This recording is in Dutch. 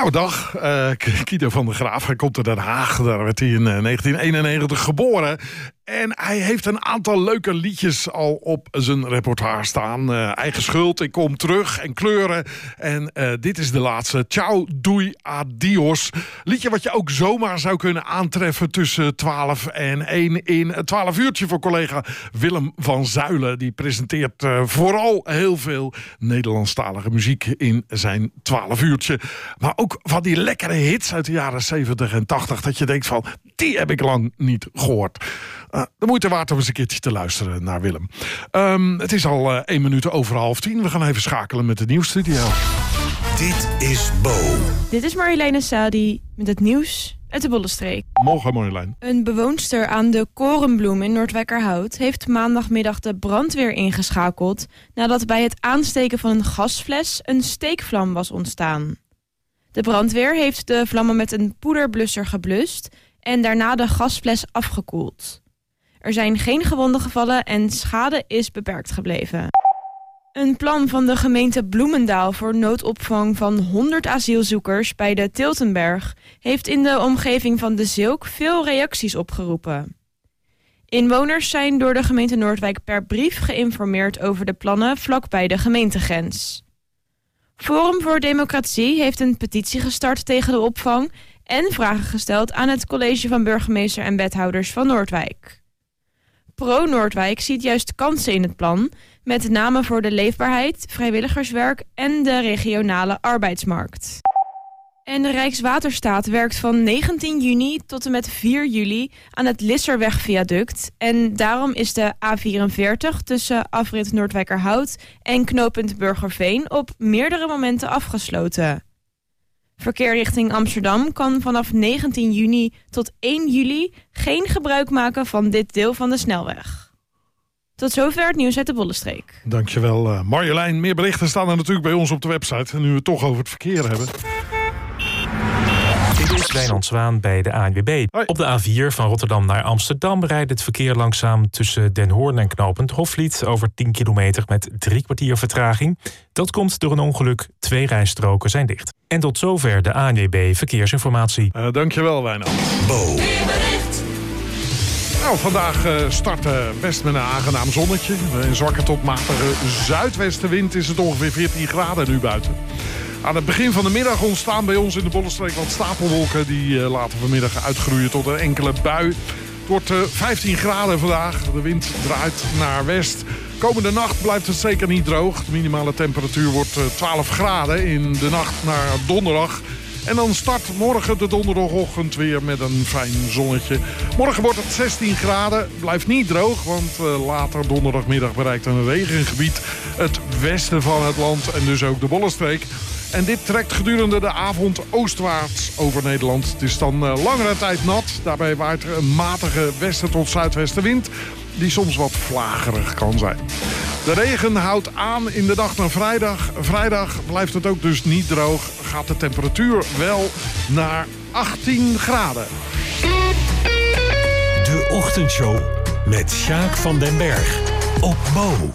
Nou, dag. Guido van der Graaf. Hij komt uit Den Haag. Daar werd hij in 1991 geboren. En hij heeft een aantal leuke liedjes al op zijn repertoire staan. Eigen schuld, ik kom terug en kleuren. En dit is de laatste. Ciao, doei, adios. Liedje wat je ook zomaar zou kunnen aantreffen tussen 12 en 1 in het 12 uurtje voor collega Willem van Zuilen. Die presenteert vooral heel veel Nederlandstalige muziek in zijn 12 uurtje. Maar ook van die lekkere hits uit de jaren 70 en 80. Dat je denkt van, die heb ik lang niet gehoord. De moeite waard om eens een keertje te luisteren naar Willem. Het is al 1 minuut over 9:30. We gaan even schakelen met de nieuwsstudio. Dit is Bo. Dit is Marjoleine Sadi met het nieuws uit de Bollenstreek. Morgen, Marjolein. Een bewoonster aan de Korenbloem in Noordwijkerhout heeft maandagmiddag de brandweer ingeschakeld nadat bij het aansteken van een gasfles een steekvlam was ontstaan. De brandweer heeft de vlammen met een poederblusser geblust en daarna de gasfles afgekoeld. Er zijn geen gewonden gevallen en schade is beperkt gebleven. Een plan van de gemeente Bloemendaal voor noodopvang van 100 asielzoekers bij de Tiltenberg heeft in de omgeving van de Zilk veel reacties opgeroepen. Inwoners zijn door de gemeente Noordwijk per brief geïnformeerd over de plannen vlakbij de gemeentegrens. Forum voor Democratie heeft een petitie gestart tegen de opvang en vragen gesteld aan het college van burgemeester en wethouders van Noordwijk. Pro-Noordwijk ziet juist kansen in het plan, met name voor de leefbaarheid, vrijwilligerswerk en de regionale arbeidsmarkt. En de Rijkswaterstaat werkt van 19 juni tot en met 4 juli aan het Lisserweg-viaduct. En daarom is de A44 tussen afrit Noordwijkerhout en knooppunt Burgerveen op meerdere momenten afgesloten. Verkeer richting Amsterdam kan vanaf 19 juni tot 1 juli geen gebruik maken van dit deel van de snelweg. Tot zover het nieuws uit de Bollenstreek. Dankjewel, Marjolein. Meer berichten staan er natuurlijk bij ons op de website. En nu we het toch over het verkeer hebben. Dit is Wijnand Zwaan bij de ANWB. Hoi. Op de A4 van Rotterdam naar Amsterdam rijdt het verkeer langzaam tussen Den Hoorn en knooppunt Hofvliet over 10 kilometer met 3 kwartier vertraging. Dat komt door een ongeluk. 2 rijstroken zijn dicht. En tot zover de ANWB Verkeersinformatie. Dankjewel, Wijnand. Bo. Nou, vandaag start best met een aangenaam zonnetje. Een zwakke tot matige zuidwestenwind is het ongeveer 14 graden nu buiten. Aan het begin van de middag ontstaan bij ons in de Bollenstreek wat stapelwolken. Die laten vanmiddag uitgroeien tot een enkele bui. Het wordt 15 graden vandaag. De wind draait naar west. Komende nacht blijft het zeker niet droog. De minimale temperatuur wordt 12 graden in de nacht naar donderdag. En dan start morgen de donderdagochtend weer met een fijn zonnetje. Morgen wordt het 16 graden. Blijft niet droog, want later donderdagmiddag bereikt een regengebied het westen van het land en dus ook de Bollenstreek. En dit trekt gedurende de avond oostwaarts over Nederland. Het is dan langere tijd nat. Daarbij waait er een matige westen tot zuidwestenwind die soms wat vlagerig kan zijn. De regen houdt aan in de dag naar vrijdag. Vrijdag blijft het ook dus niet droog. Gaat de temperatuur wel naar 18 graden. De ochtendshow met Sjaak van den Berg op Bo.